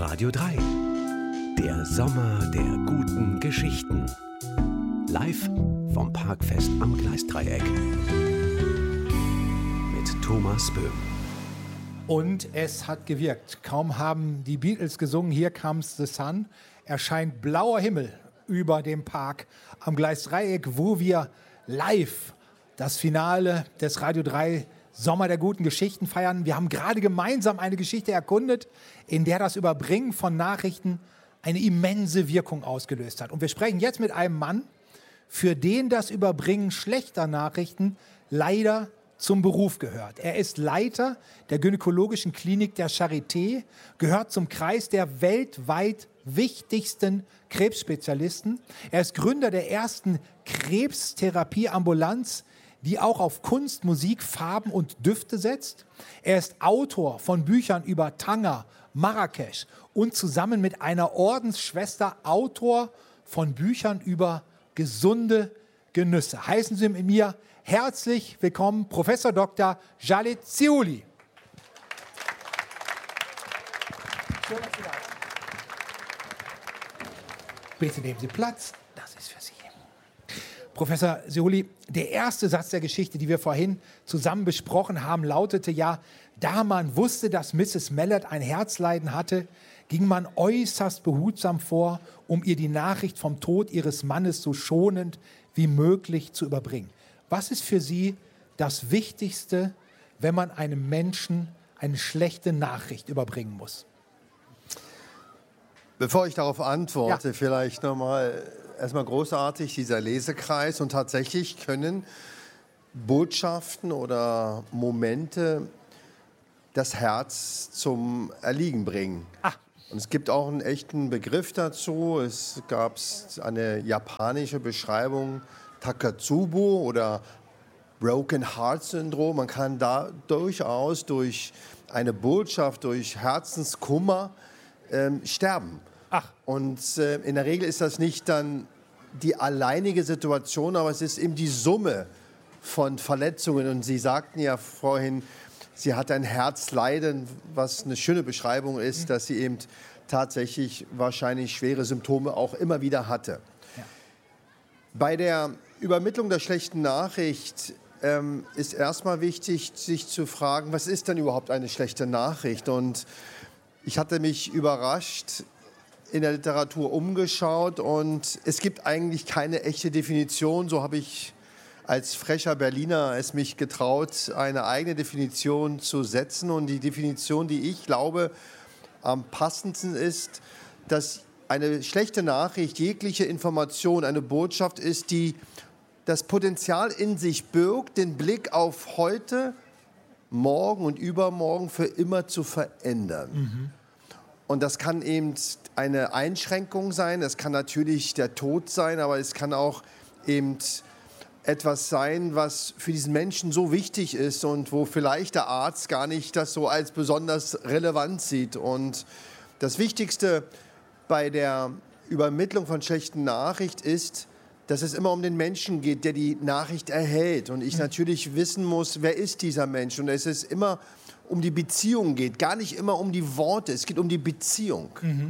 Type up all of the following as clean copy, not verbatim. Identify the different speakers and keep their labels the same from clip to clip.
Speaker 1: Radio 3. Der Sommer der guten Geschichten. Live vom Parkfest am Gleisdreieck. Mit Thomas Böhm.
Speaker 2: Und es hat gewirkt. Kaum haben die Beatles gesungen, Here Comes the Sun, erscheint blauer Himmel über dem Park am Gleisdreieck, wo wir live das Finale des Radio 3 Sommer der guten Geschichten feiern. Wir haben gerade gemeinsam eine Geschichte erkundet, in der das Überbringen von Nachrichten eine immense Wirkung ausgelöst hat. Und wir sprechen jetzt mit einem Mann, für den das Überbringen schlechter Nachrichten leider zum Beruf gehört. Er ist Leiter der gynäkologischen Klinik der Charité, gehört zum Kreis der weltweit wichtigsten Krebsspezialisten. Er ist Gründer der ersten Krebstherapieambulanz, die auch auf Kunst, Musik, Farben und Düfte setzt. Er ist Autor von Büchern über Tanger, Marrakesch und zusammen mit einer Ordensschwester Autor von Büchern über gesunde Genüsse. Heißen Sie mit mir herzlich willkommen, Professor Dr. Khaled Zehouli. Schön, dass Sie da sind. Bitte nehmen Sie Platz. Das ist für Sie. Professor Zehouli, der erste Satz der Geschichte, die wir vorhin zusammen besprochen haben, lautete ja: Da man wusste, dass Mrs. Mallard ein Herzleiden hatte, ging man äußerst behutsam vor, um ihr die Nachricht vom Tod ihres Mannes so schonend wie möglich zu überbringen. Was ist für Sie das Wichtigste, wenn man einem Menschen eine schlechte Nachricht überbringen muss?
Speaker 3: Bevor ich darauf antworte, vielleicht nochmal erstmal großartig dieser Lesekreis. Und tatsächlich können Botschaften oder Momente das Herz zum Erliegen bringen. Und es gibt auch einen echten Begriff dazu. Es gab eine japanische Beschreibung, Takotsubo oder Broken Heart Syndrom. Man kann da durchaus durch eine Botschaft, durch Herzenskummer sterben. Und in der Regel ist das nicht dann die alleinige Situation, aber es ist eben die Summe von Verletzungen. Und Sie sagten ja vorhin, sie hat ein Herzleiden, was eine schöne Beschreibung ist, dass sie eben tatsächlich wahrscheinlich schwere Symptome auch immer wieder hatte. Ja. Bei der Übermittlung der schlechten Nachricht ist erstmal wichtig, sich zu fragen, was ist denn überhaupt eine schlechte Nachricht? Und ich hatte mich überrascht in der Literatur umgeschaut und es gibt eigentlich keine echte Definition. So habe ich als frecher Berliner es mich getraut, eine eigene Definition zu setzen. Und die Definition, die ich glaube am passendsten ist, dass eine schlechte Nachricht jegliche Information, eine Botschaft ist, die das Potenzial in sich birgt, den Blick auf heute, morgen und übermorgen für immer zu verändern. Und das kann eben eine Einschränkung sein, das kann natürlich der Tod sein, aber es kann auch eben etwas sein, was für diesen Menschen so wichtig ist und wo vielleicht der Arzt gar nicht das so als besonders relevant sieht. Und das Wichtigste bei der Übermittlung von schlechten Nachrichten ist, dass es immer um den Menschen geht, der die Nachricht erhält. Und ich natürlich wissen muss, wer ist dieser Mensch. Und es ist immer um die Beziehung geht, gar nicht immer um die Worte, es geht um die Beziehung.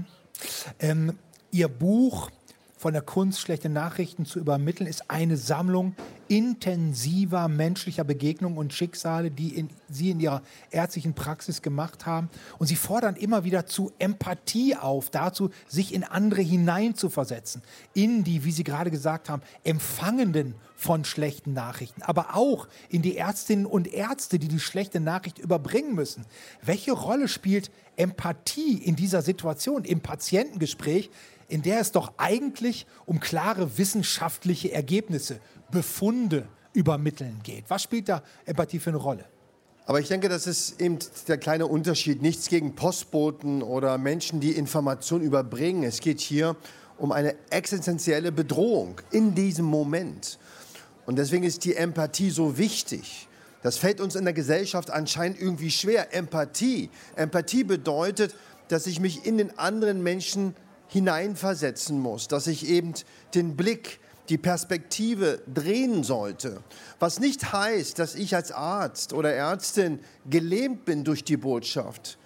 Speaker 2: Ihr Buch Von der Kunst, schlechte Nachrichten zu übermitteln, ist eine Sammlung intensiver menschlicher Begegnungen und Schicksale, die Sie in Ihrer ärztlichen Praxis gemacht haben. Und Sie fordern immer wieder zu Empathie auf, dazu, sich in andere hineinzuversetzen, in die, wie Sie gerade gesagt haben, Empfangenden von schlechten Nachrichten, aber auch in die Ärztinnen und Ärzte, die die schlechte Nachricht überbringen müssen. Welche Rolle spielt Empathie in dieser Situation, im Patientengespräch, in der es doch eigentlich um klare wissenschaftliche Ergebnisse, Befunde übermitteln geht? Was spielt da Empathie für eine Rolle?
Speaker 3: Aber ich denke, das ist eben der kleine Unterschied. Nichts gegen Postboten oder Menschen, die Informationen überbringen. Es geht hier um eine existenzielle Bedrohung in diesem Moment. Und deswegen ist die Empathie so wichtig. Das fällt uns in der Gesellschaft anscheinend irgendwie schwer. Empathie bedeutet, dass ich mich in den anderen Menschen hineinversetzen muss, dass ich eben den Blick, die Perspektive drehen sollte. Was nicht heißt, dass ich als Arzt oder Ärztin gelähmt bin durch die Botschaft.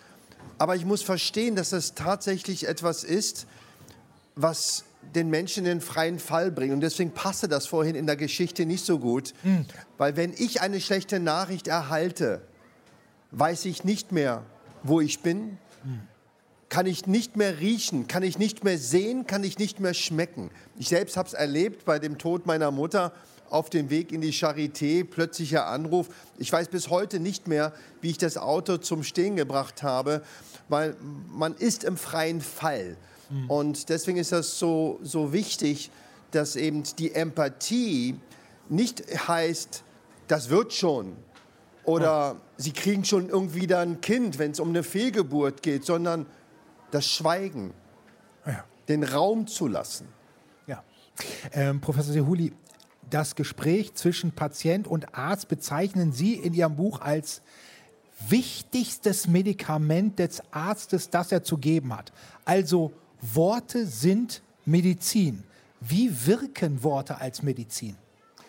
Speaker 3: Aber ich muss verstehen, dass das tatsächlich etwas ist, was den Menschen in den freien Fall bringt. Und deswegen passte das vorhin in der Geschichte nicht so gut. Weil wenn ich eine schlechte Nachricht erhalte, weiß ich nicht mehr, wo ich bin, kann ich nicht mehr riechen, kann ich nicht mehr sehen, kann ich nicht mehr schmecken. Ich selbst habe es erlebt bei dem Tod meiner Mutter auf dem Weg in die Charité, plötzlicher Anruf. Ich weiß bis heute nicht mehr, wie ich das Auto zum Stehen gebracht habe, weil man ist im freien Fall. Und deswegen ist das so wichtig, dass eben die Empathie nicht heißt, das wird schon oder sie kriegen schon irgendwie da ein Kind, wenn es um eine Fehlgeburt geht, sondern das Schweigen, den Raum zu lassen.
Speaker 2: Ja. Professor Sehuli, das Gespräch zwischen Patient und Arzt bezeichnen Sie in Ihrem Buch als wichtigstes Medikament des Arztes, das er zu geben hat. Also Worte sind Medizin. Wie wirken Worte als Medizin?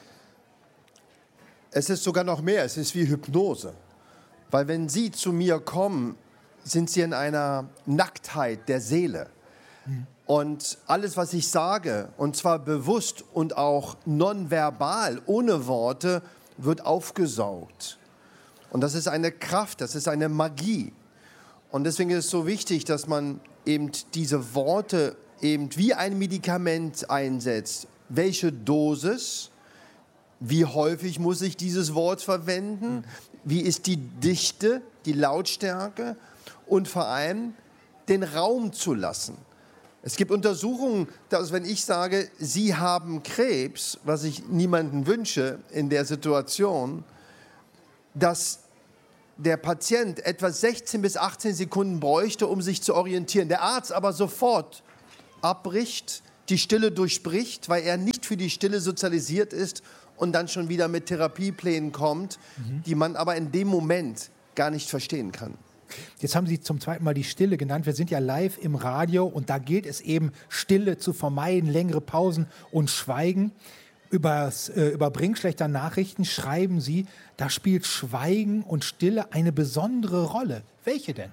Speaker 3: Es ist sogar noch mehr, es ist wie Hypnose. Weil wenn Sie zu mir kommen, sind Sie in einer Nacktheit der Seele. Und alles, was ich sage, und zwar bewusst und auch nonverbal, ohne Worte, wird aufgesaugt. Und das ist eine Kraft, das ist eine Magie. Und deswegen ist es so wichtig, dass man eben diese Worte eben wie ein Medikament einsetzt. Welche Dosis? Wie häufig muss ich dieses Wort verwenden? Wie ist die Dichte, die Lautstärke? Und vor allem den Raum zu lassen. Es gibt Untersuchungen, dass wenn ich sage, Sie haben Krebs, was ich niemandem wünsche in der Situation, dass der Patient etwa 16 bis 18 Sekunden bräuchte, um sich zu orientieren. Der Arzt aber sofort abbricht, die Stille durchbricht, weil er nicht für die Stille sozialisiert ist und dann schon wieder mit Therapieplänen kommt, die man aber in dem Moment gar nicht verstehen kann.
Speaker 2: Jetzt haben Sie zum zweiten Mal die Stille genannt. Wir sind ja live im Radio und da gilt es eben, Stille zu vermeiden, längere Pausen und Schweigen. Übers Überbringen schlechter Nachrichten schreiben Sie, da spielt Schweigen und Stille eine besondere Rolle. Welche denn?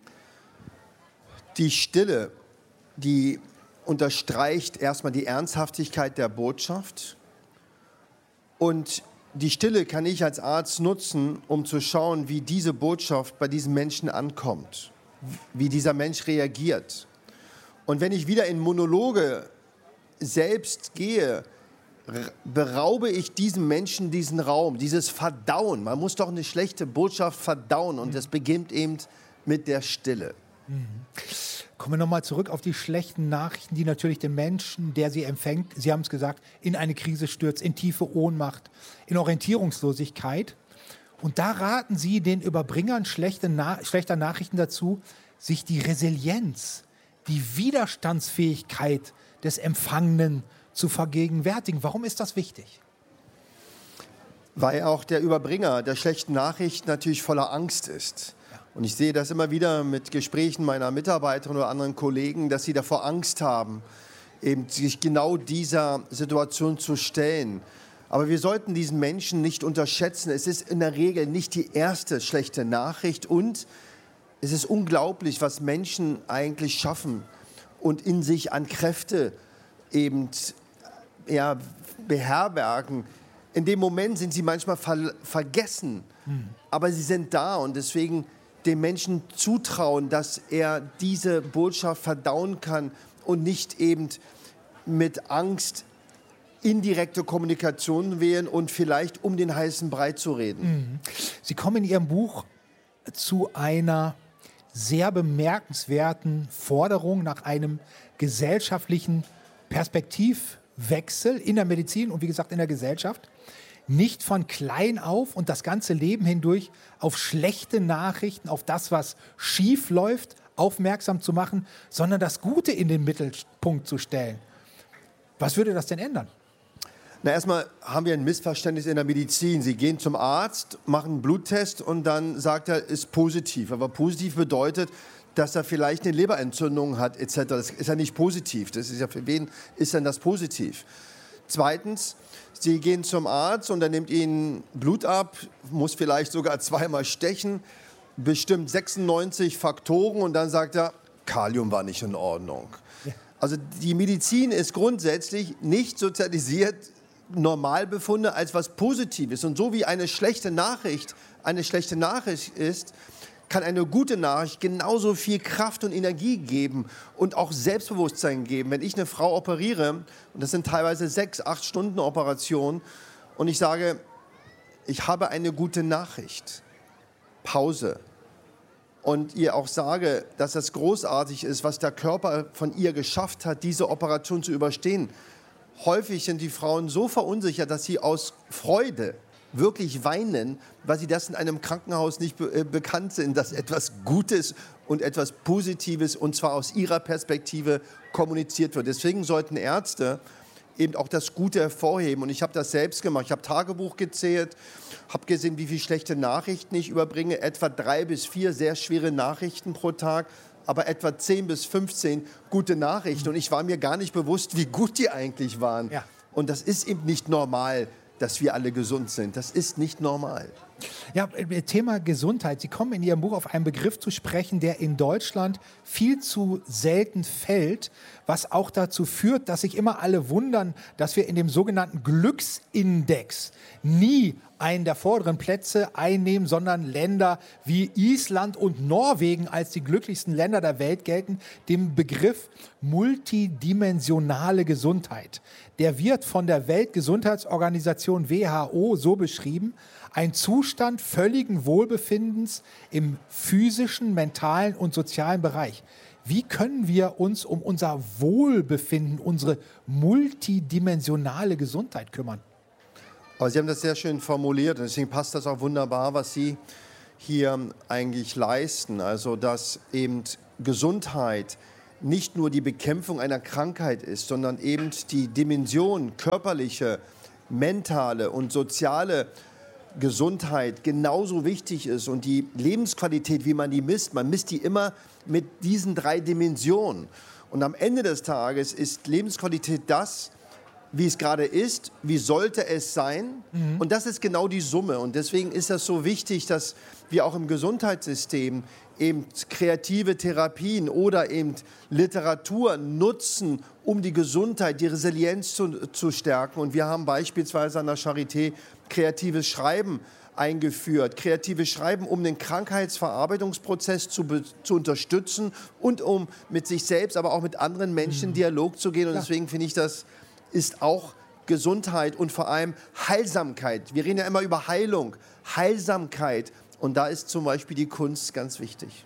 Speaker 3: Die Stille, die unterstreicht erstmal die Ernsthaftigkeit der Botschaft. Und die Stille kann ich als Arzt nutzen, um zu schauen, wie diese Botschaft bei diesem Menschen ankommt, wie dieser Mensch reagiert. Und wenn ich wieder in Monologe selbst gehe, beraube ich diesem Menschen diesen Raum, dieses Verdauen. Man muss doch eine schlechte Botschaft verdauen und das beginnt eben mit der Stille.
Speaker 2: Kommen wir nochmal zurück auf die schlechten Nachrichten, die natürlich den Menschen, der sie empfängt, Sie haben es gesagt, in eine Krise stürzt, in tiefe Ohnmacht, in Orientierungslosigkeit. Und da raten Sie den Überbringern schlechter Nachrichten dazu, sich die Resilienz, die Widerstandsfähigkeit des Empfangenen zu vergegenwärtigen. Warum ist das wichtig?
Speaker 3: Weil auch der Überbringer der schlechten Nachricht natürlich voller Angst ist. Und ich sehe das immer wieder mit Gesprächen meiner Mitarbeiter oder anderen Kollegen, dass sie davor Angst haben, eben sich genau dieser Situation zu stellen. Aber wir sollten diesen Menschen nicht unterschätzen. Es ist in der Regel nicht die erste schlechte Nachricht und es ist unglaublich, was Menschen eigentlich schaffen und in sich an Kräfte eben beherbergen. In dem Moment sind sie manchmal vergessen, aber sie sind da und deswegen dem Menschen zutrauen, dass er diese Botschaft verdauen kann und nicht eben mit Angst indirekte Kommunikation wählen und vielleicht um den heißen Brei zu reden.
Speaker 2: Sie kommen in Ihrem Buch zu einer sehr bemerkenswerten Forderung nach einem gesellschaftlichen Perspektivwechsel in der Medizin und wie gesagt in der Gesellschaft. Nicht von klein auf und das ganze Leben hindurch auf schlechte Nachrichten, auf das, was schief läuft, aufmerksam zu machen, sondern das Gute in den Mittelpunkt zu stellen. Was würde das denn ändern?
Speaker 3: Na, erstmal haben wir ein Missverständnis in der Medizin. Sie gehen zum Arzt, machen einen Bluttest und dann sagt er, ist positiv. Aber positiv bedeutet, dass er vielleicht eine Leberentzündung hat etc. Das ist ja nicht positiv. Das ist ja, für wen ist denn das positiv? Zweitens, Sie gehen zum Arzt und er nimmt Ihnen Blut ab, muss vielleicht sogar zweimal stechen bestimmt 96 Faktoren und dann sagt er, Kalium war nicht in Ordnung. Ja. Also die Medizin ist grundsätzlich nicht sozialisiert, Normalbefunde als was Positives. Und so wie eine schlechte Nachricht ist, kann eine gute Nachricht genauso viel Kraft und Energie geben und auch Selbstbewusstsein geben. Wenn ich eine Frau operiere, und das sind teilweise 6-8 Stunden Operationen, und ich sage, ich habe eine gute Nachricht, Pause, und ihr auch sage, dass das großartig ist, was der Körper von ihr geschafft hat, diese Operation zu überstehen. Häufig sind die Frauen so verunsichert, dass sie aus Freude wirklich weinen, weil sie das in einem Krankenhaus nicht bekannt sind, dass etwas Gutes und etwas Positives, und zwar aus ihrer Perspektive, kommuniziert wird. Deswegen sollten Ärzte eben auch das Gute hervorheben. Und ich habe das selbst gemacht. Ich habe Tagebuch gezählt, habe gesehen, wie viele schlechte Nachrichten ich überbringe. Etwa 3 bis 4 sehr schwere Nachrichten pro Tag, aber etwa 10 bis 15 gute Nachrichten. Und ich war mir gar nicht bewusst, wie gut die eigentlich waren. Ja. Und das ist eben nicht normal, dass wir alle gesund sind. Das ist nicht normal.
Speaker 2: Ja, Thema Gesundheit. Sie kommen in Ihrem Buch auf einen Begriff zu sprechen, der in Deutschland viel zu selten fällt, was auch dazu führt, dass sich immer alle wundern, dass wir in dem sogenannten Glücksindex nie einen der vorderen Plätze einnehmen, sondern Länder wie Island und Norwegen als die glücklichsten Länder der Welt gelten, dem Begriff multidimensionale Gesundheit. Der wird von der Weltgesundheitsorganisation WHO so beschrieben: ein Zustand völligen Wohlbefindens im physischen, mentalen und sozialen Bereich. Wie können wir uns um unser Wohlbefinden, unsere multidimensionale Gesundheit kümmern?
Speaker 3: Aber Sie haben das sehr schön formuliert und deswegen passt das auch wunderbar, was Sie hier eigentlich leisten. Also, dass eben Gesundheit nicht nur die Bekämpfung einer Krankheit ist, sondern eben die Dimension körperliche, mentale und soziale Gesundheit genauso wichtig ist, und die Lebensqualität, wie man die misst, man misst die immer mit diesen 3 Dimensionen. Und am Ende des Tages ist Lebensqualität das, wie es gerade ist, wie sollte es sein. Und das ist genau die Summe. Und deswegen ist das so wichtig, dass wir auch im Gesundheitssystem eben kreative Therapien oder eben Literatur nutzen, um die Gesundheit, die Resilienz zu stärken. Und wir haben beispielsweise an der Charité kreatives Schreiben eingeführt. Kreatives Schreiben, um den Krankheitsverarbeitungsprozess zu unterstützen und um mit sich selbst, aber auch mit anderen Menschen in Dialog zu gehen. Und deswegen finde ich, das ist auch Gesundheit und vor allem Heilsamkeit. Wir reden ja immer über Heilung, Heilsamkeit. Und da ist zum Beispiel die Kunst ganz wichtig.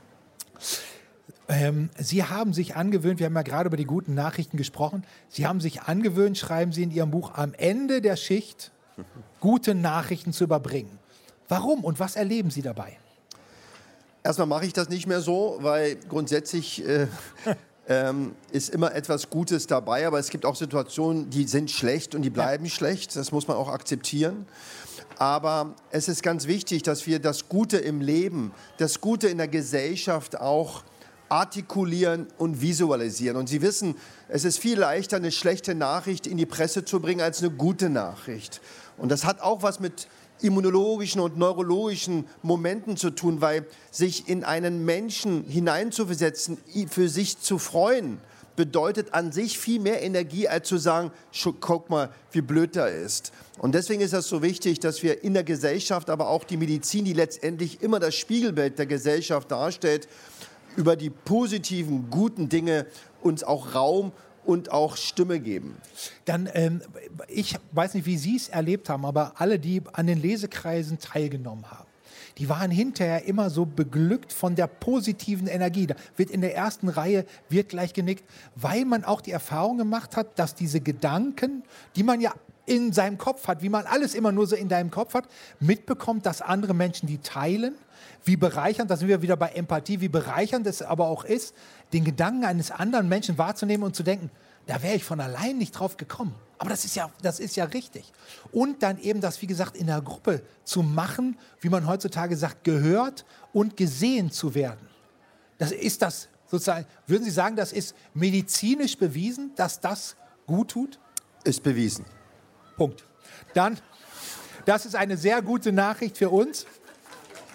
Speaker 2: Sie haben sich angewöhnt, wir haben ja gerade über die guten Nachrichten gesprochen, Sie haben sich angewöhnt, schreiben Sie in Ihrem Buch, am Ende der Schicht gute Nachrichten zu überbringen. Warum und was erleben Sie dabei?
Speaker 3: Erstmal mache ich das nicht mehr so, weil grundsätzlich ist immer etwas Gutes dabei, aber es gibt auch Situationen, die sind schlecht und die bleiben schlecht. Das muss man auch akzeptieren. Aber es ist ganz wichtig, dass wir das Gute im Leben, das Gute in der Gesellschaft auch artikulieren und visualisieren. Und Sie wissen, es ist viel leichter, eine schlechte Nachricht in die Presse zu bringen, als eine gute Nachricht. Und das hat auch was mit immunologischen und neurologischen Momenten zu tun, weil sich in einen Menschen hineinzuversetzen, für sich zu freuen, bedeutet an sich viel mehr Energie, als zu sagen, guck mal, wie blöd er ist. Und deswegen ist das so wichtig, dass wir in der Gesellschaft, aber auch die Medizin, die letztendlich immer das Spiegelbild der Gesellschaft darstellt, über die positiven, guten Dinge uns auch Raum und auch Stimme geben.
Speaker 2: Dann, ich weiß nicht, wie Sie es erlebt haben, aber alle, die an den Lesekreisen teilgenommen haben, die waren hinterher immer so beglückt von der positiven Energie. Da wird in der ersten Reihe wird gleich genickt, weil man auch die Erfahrung gemacht hat, dass diese Gedanken, die man ja in seinem Kopf hat, wie man alles immer nur so in deinem Kopf hat, mitbekommt, dass andere Menschen die teilen. Wie bereichernd, da sind wir wieder bei Empathie, wie bereichernd es aber auch ist, den Gedanken eines anderen Menschen wahrzunehmen und zu denken, da wäre ich von allein nicht drauf gekommen. Aber das ist ja richtig. Und dann eben das, wie gesagt, in der Gruppe zu machen, wie man heutzutage sagt, gehört und gesehen zu werden. Das ist das sozusagen, würden Sie sagen, das ist medizinisch bewiesen, dass das gut tut?
Speaker 3: Ist bewiesen.
Speaker 2: Punkt. Dann, das ist eine sehr gute Nachricht für uns.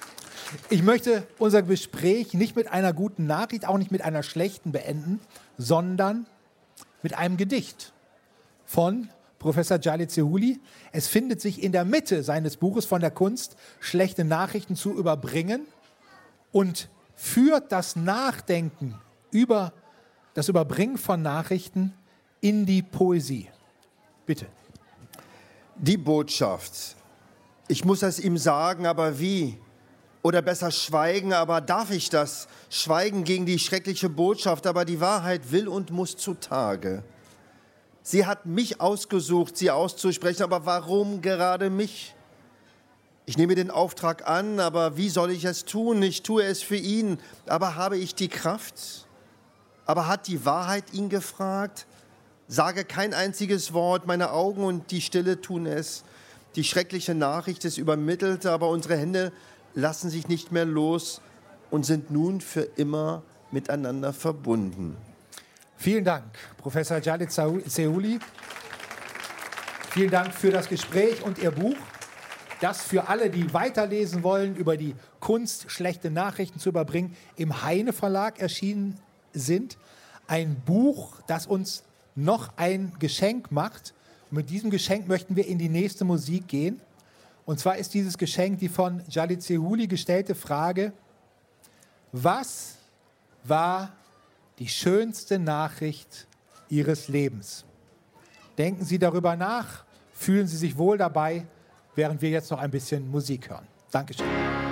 Speaker 2: Ich möchte unser Gespräch nicht mit einer guten Nachricht, auch nicht mit einer schlechten beenden, sondern mit einem Gedicht von Professor Jalid Sehouli. Es findet sich in der Mitte seines Buches von der Kunst, schlechte Nachrichten zu überbringen und führt das Nachdenken über das Überbringen von Nachrichten in die Poesie. Bitte.
Speaker 3: Die Botschaft. Ich muss es ihm sagen, aber wie? Oder besser schweigen, aber darf ich das? Schweigen gegen die schreckliche Botschaft, aber die Wahrheit will und muss zutage. Sie hat mich ausgesucht, sie auszusprechen, aber warum gerade mich? Ich nehme den Auftrag an, aber wie soll ich es tun? Ich tue es für ihn, aber habe ich die Kraft? Aber hat die Wahrheit ihn gefragt? Sage kein einziges Wort, meine Augen und die Stille tun es. Die schreckliche Nachricht ist übermittelt, aber unsere Hände lassen sich nicht mehr los und sind nun für immer miteinander verbunden.
Speaker 2: Vielen Dank, Professor Jalid Sehouli. Vielen Dank für das Gespräch und Ihr Buch, das für alle, die weiterlesen wollen, über die Kunst, schlechte Nachrichten zu überbringen, im Heine Verlag erschienen sind. Ein Buch, das uns noch ein Geschenk macht. Und mit diesem Geschenk möchten wir in die nächste Musik gehen. Und zwar ist dieses Geschenk die von Jalid Sehouli gestellte Frage: Was war die schönste Nachricht Ihres Lebens? Denken Sie darüber nach, fühlen Sie sich wohl dabei, während wir jetzt noch ein bisschen Musik hören. Dankeschön.